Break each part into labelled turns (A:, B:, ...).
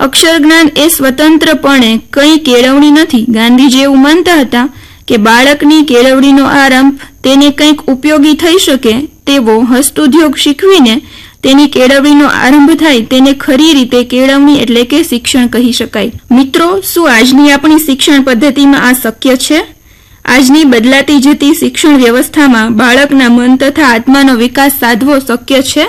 A: અક્ષર જ્ઞાન એ સ્વતંત્રપણે કંઈ કેળવણી નથી. ગાંધીજી એવું માનતા હતા કે બાળકની કેળવણીનો આરંભ તેને કંઈક ઉપયોગી થઈ શકે તેવો હસ્તોદ્યોગ શીખવીને તેની કેળવણીનો આરંભ થાય તેને ખરી રીતે કેળવણી એટલે કે શિક્ષણ કહી શકાય. મિત્રો, શું આજની આપણી શિક્ષણ પદ્ધતિમાં આ શક્ય છે? આજની બદલાતી જતી શિક્ષણ વ્યવસ્થામાં બાળકના મન તથા આત્માનો વિકાસ સાધવો શક્ય છે?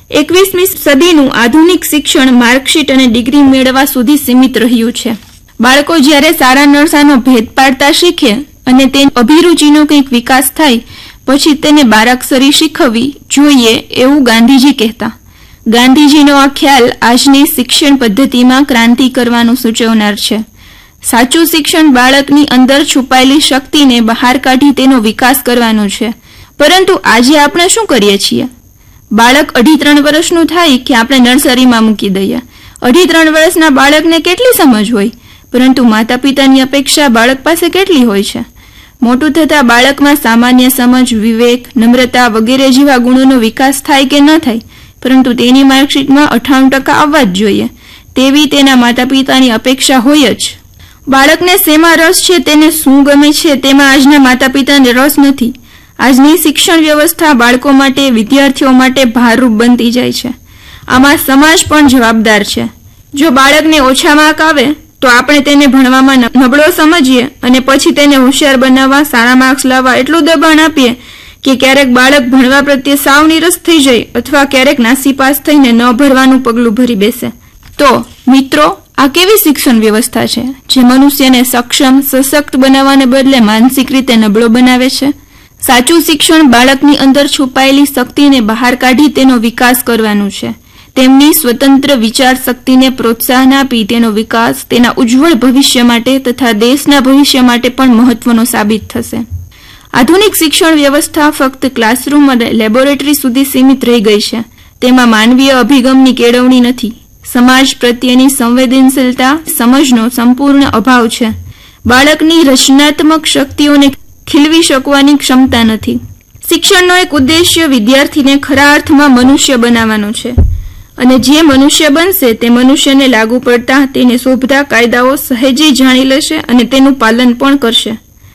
A: 21મી સદીનું આધુનિક શિક્ષણ માર્કશીટ અને ડિગ્રી મેળવવા સુધી સીમિત રહ્યું છે. બાળકો જ્યારે સારા નરસાનો ભેદ પાડતા શીખે અને તેની અભિરુચિનો કંઈક વિકાસ થાય પછી તેને બારાક્ષરી શીખવવી જોઈએ એવું ગાંધીજી કહેતા. ગાંધીજીનો આ ખ્યાલ આજની શિક્ષણ પદ્ધતિમાં ક્રાંતિ કરવાનું સૂચવનાર છે. સાચું શિક્ષણ બાળકની અંદર છુપાયેલી શક્તિને બહાર કાઢી તેનો વિકાસ કરવાનું છે. પરંતુ આજે આપણે શું કરીએ છીએ? બાળક 2.5-3 વર્ષનું થાય કે આપણે નર્સરીમાં મૂકી દઈએ. 2.5-3 વર્ષના બાળકને કેટલી સમજ હોય, પરંતુ માતા પિતાની અપેક્ષા બાળક પાસે કેટલી હોય છે? મોટું થતા બાળકમાં સામાન્ય સમજ, વિવેક, નમ્રતા વગેરે જેવા ગુણોનો વિકાસ થાય કે ન થાય, પરંતુ તેની માર્કશીટમાં 98% આવવા જ જોઈએ તેવી તેના માતા પિતાની અપેક્ષા હોય જ. બાળકને શેમાં રસ છે, તેને શું ગમે છે તેમાં આજના માતા પિતાને રસ નથી. આજની શિક્ષણ વ્યવસ્થા બાળકો માટે, વિદ્યાર્થીઓ માટે ભારરૂપ બનતી જાય છે. આમાં સમાજ પણ જવાબદાર છે. જો બાળકને ઓછા માર્ક આવે તો આપણે તેને ભણવામાં નબળો સમજીએ અને પછી તેને હોશિયાર બનાવવા, સારા માર્ક્સ લાવવા એટલું દબાણ આપીએ કે ક્યારેક બાળક ભણવા પ્રત્યે સાવ નિરસ થઈ જાય અથવા ક્યારેક નાસીપાસ થઈને ન ભરવાનું પગલું ભરી બેસે. તો મિત્રો, આ કેવી શિક્ષણ વ્યવસ્થા છે જે મનુષ્યને સક્ષમ, સશક્ત બનાવવાને બદલે માનસિક રીતે નબળો બનાવે છે? સાચું શિક્ષણ બાળકની અંદર છુપાયેલી શક્તિને બહાર કાઢી તેનો વિકાસ કરવાનું છે. તેમની સ્વતંત્ર વિચાર શક્તિને પ્રોત્સાહન આપી તેનો વિકાસ તેના ઉજ્જવળ ભવિષ્ય માટે તથા દેશના ભવિષ્ય માટે પણ મહત્વનો સાબિત થશે. આધુનિક શિક્ષણ વ્યવસ્થા ફક્ત ક્લાસરૂમ અને લેબોરેટરી સુધી સીમિત રહી ગઈ છે. તેમાં માનવીય અભિગમની કેળવણી નથી. સમાજ પ્રત્યેની સંવેદનશીલતા, સમજનો સંપૂર્ણ અભાવ છે. બાળકની રચનાત્મક શક્તિઓને ખીલવી શકવાની ક્ષમતા નથી. શિક્ષણનો એક ઉદ્દેશ્ય વિદ્યાર્થીને ખરા અર્થમાં મનુષ્ય બનાવવાનો છે અને જે મનુષ્ય બનશે તે મનુષ્યને લાગુ પડતા તેને શોભતા કાયદાઓ સહેજે જાણી લેશે અને તેનું પાલન પણ કરશે.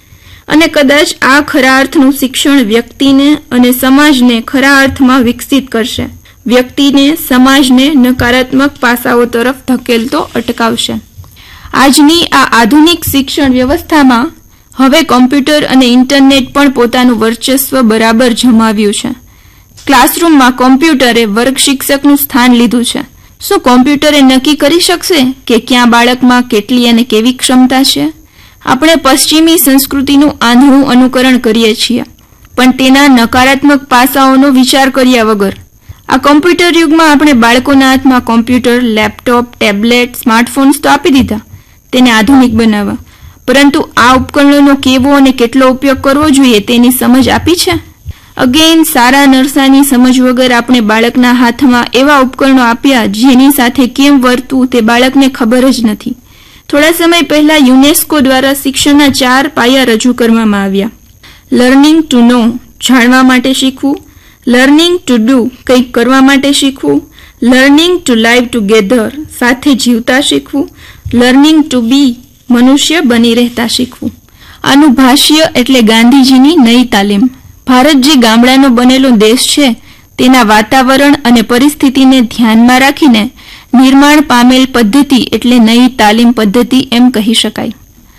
A: અને કદાચ આ ખરા અર્થનું શિક્ષણ વ્યક્તિને અને સમાજને ખરા અર્થમાં વિકસિત કરશે. વ્યક્તિને, સમાજને નકારાત્મક પાસાઓ તરફ ધકેલતો અટકાવશે. આજની આ આધુનિક શિક્ષણ વ્યવસ્થામાં હવે કોમ્પ્યુટર અને ઇન્ટરનેટ પણ પોતાનું વર્ચસ્વ બરાબર જમાવ્યું છે. ક્લાસરૂમમાં કોમ્પ્યુટરે વર્ગ શિક્ષકનું સ્થાન લીધું છે. શું કોમ્પ્યુટરે નક્કી કરી શકશે કે ક્યાં બાળકમાં કેટલી અને કેવી ક્ષમતા છે? આપણે પશ્ચિમી સંસ્કૃતિનું આંધળું અનુકરણ કરીએ છીએ, પણ તેના નકારાત્મક પાસાઓનો વિચાર કર્યા વગર. આ કોમ્પ્યુટર યુગમાં આપણે બાળકોના હાથમાં કોમ્પ્યુટર, લેપટોપ, ટેબ્લેટ, સ્માર્ટફોન્સ તો આપી દીધા તેને આધુનિક બનાવવા, પરંતુ આ ઉપકરણોનો કેવો અને કેટલો ઉપયોગ કરવો જોઈએ તેની સમજ આપી છે? અગેન, સારા નરસાની સમજ વગર આપણે બાળકના હાથમાં એવા ઉપકરણો આપ્યા જેની સાથે કેમ વર્તવું તે બાળકને ખબર જ નથી. થોડા સમય પહેલા યુનેસ્કો દ્વારા શિક્ષણના 4 પાયા રજૂ કરવામાં આવ્યા. લર્નિંગ ટુ નો, જાણવા માટે શીખવું. લર્નિંગ ટુ ડુ, કંઈક કરવા માટે શીખવું. લર્નિંગ ટુ લાઈવ ટુગેધર, સાથે જીવતા શીખવું. લર્નિંગ ટુ બી, મનુષ્ય બની રહેતા શીખવું. આનું ભાષ્ય એટલે ગાંધીજીની નઈ તાલીમ. ભારત જે ગામડાનો બનેલો દેશ છે તેના વાતાવરણ અને પરિસ્થિતિને ધ્યાનમાં રાખીને નિર્માણ પામેલ પદ્ધતિ એટલે નઈ તાલીમ પદ્ધતિ એમ કહી શકાય.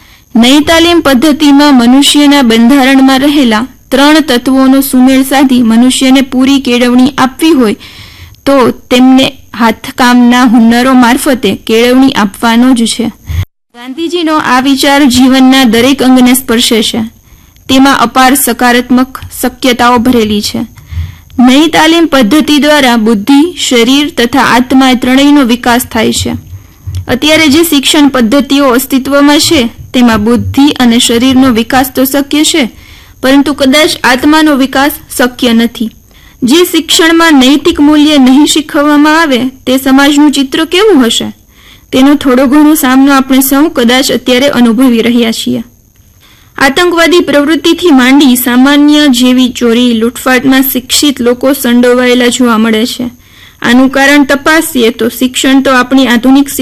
A: નઈ તાલીમ પદ્ધતિમાં મનુષ્યના બંધારણમાં રહેલા 3 તત્વોનો સુમેળ સાધી મનુષ્યને પૂરી કેળવણી આપવી હોય તો તેમને હાથકામના હુન્નરો મારફતે કેળવણી આપવાનો જ છે. ગાંધીજીનો આ વિચાર જીવનના દરેક અંગને સ્પર્શે છે. તેમાં અપાર સકારાત્મક શક્યતાઓ ભરેલી છે. નઈ તાલીમ પદ્ધતિ દ્વારા બુદ્ધિ, શરીર તથા આત્મા ત્રણેયનો વિકાસ થાય છે. અત્યારે જે શિક્ષણ પદ્ધતિઓ અસ્તિત્વમાં છે તેમાં બુદ્ધિ અને શરીરનો વિકાસ તો શક્ય છે, પરંતુ કદાચ આત્માનો વિકાસ શક્ય નથી. જે શિક્ષણમાં નૈતિક મૂલ્ય નહીં શીખવવામાં આવે તે સમાજનું ચિત્ર કેવું હશે? તેનો થોડો ઘણો સામનો આપણે સૌ કદાચ અત્યારે અનુભવી રહ્યા છીએ. આતંકવાદી પ્રવૃત્તિથી માંડી સામાન્ય જેવી ચોરી, લૂંટફાટમાં શિક્ષિત લોકો સંડોવાયેલા જોવા મળે છે. આનું કારણ તપાસીએ તો શિક્ષણ તો આપણી આધુનિક